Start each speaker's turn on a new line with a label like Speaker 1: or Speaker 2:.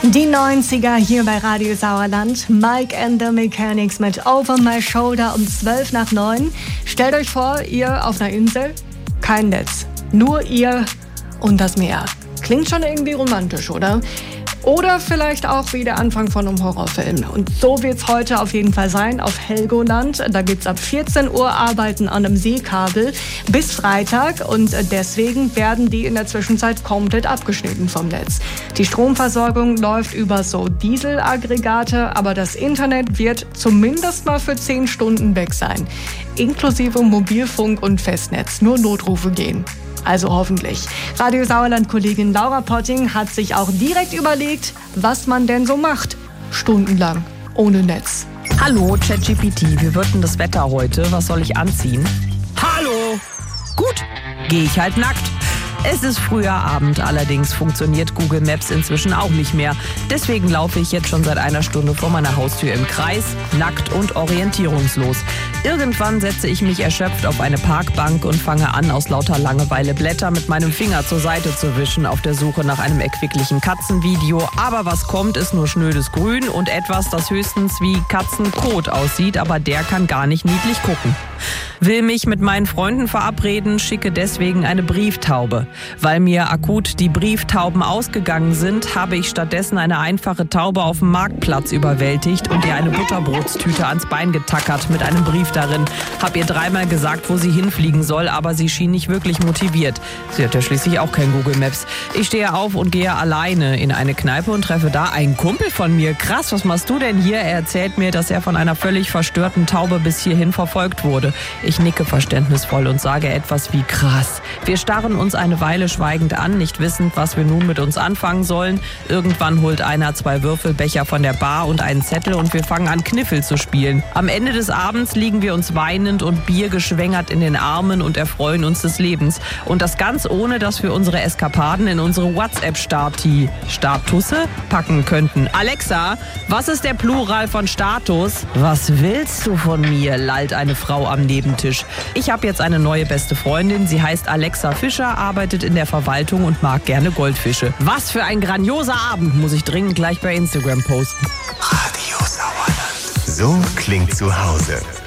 Speaker 1: Die 90er hier bei Radio Sauerland. Mike and the Mechanics mit Over My Shoulder um 8:55. Stellt euch vor, ihr auf einer Insel, kein Netz, nur ihr und das Meer. Klingt schon irgendwie romantisch, oder? Oder vielleicht auch wie der Anfang von einem Horrorfilm. Und so wird's heute auf jeden Fall sein auf Helgoland. Da gibt's ab 14 Uhr Arbeiten an einem Seekabel bis Freitag. Und deswegen werden die in der Zwischenzeit komplett abgeschnitten vom Netz. Die Stromversorgung läuft über so Dieselaggregate, aber das Internet wird zumindest mal für 10 Stunden weg sein. Inklusive Mobilfunk und Festnetz. Nur Notrufe gehen. Also hoffentlich. Radio Sauerland-Kollegin Laura Potting hat sich auch direkt überlegt, was man denn so macht. Stundenlang. Ohne Netz.
Speaker 2: Hallo, ChatGPT. Wie wird denn das Wetter heute? Was soll ich anziehen? Hallo! Gut, gehe ich halt nackt. Es ist früher Abend, allerdings funktioniert Google Maps inzwischen auch nicht mehr. Deswegen laufe ich jetzt schon seit einer Stunde vor meiner Haustür im Kreis, nackt und orientierungslos. Irgendwann setze ich mich erschöpft auf eine Parkbank und fange an, aus lauter Langeweile Blätter mit meinem Finger zur Seite zu wischen, auf der Suche nach einem erquicklichen Katzenvideo. Aber was kommt, ist nur schnödes Grün und etwas, das höchstens wie Katzenkot aussieht, aber der kann gar nicht niedlich gucken. Will mich mit meinen Freunden verabreden, schicke deswegen eine Brieftaube. Weil mir akut die Brieftauben ausgegangen sind, habe ich stattdessen eine einfache Taube auf dem Marktplatz überwältigt und ihr eine Butterbrotstüte ans Bein getackert mit einem Brief darin. Hab ihr 3-mal gesagt, wo sie hinfliegen soll, aber sie schien nicht wirklich motiviert. Sie hat ja schließlich auch kein Google Maps. Ich stehe auf und gehe alleine in eine Kneipe und treffe da einen Kumpel von mir. Krass, was machst du denn hier? Er erzählt mir, dass er von einer völlig verstörten Taube bis hierhin verfolgt wurde. Ich nicke verständnisvoll und sage etwas wie krass. Wir starren uns eine Weile schweigend an, nicht wissend, was wir nun mit uns anfangen sollen. Irgendwann holt einer 2 Würfelbecher von der Bar und einen Zettel und wir fangen an, Kniffel zu spielen. Am Ende des Abends liegen wir uns weinend und biergeschwängert in den Armen und erfreuen uns des Lebens. Und das ganz ohne, dass wir unsere Eskapaden in unsere WhatsApp-Statusse packen könnten. Alexa, was ist der Plural von Status? Was willst du von mir? Lallt eine Frau am Nebentisch. Ich habe jetzt eine neue beste Freundin. Sie heißt Alexa Fischer, arbeitet in der Verwaltung und mag gerne Goldfische. Was für ein grandioser Abend, muss ich dringend gleich bei Instagram posten.
Speaker 3: Radio Sauerland. So klingt zu Hause.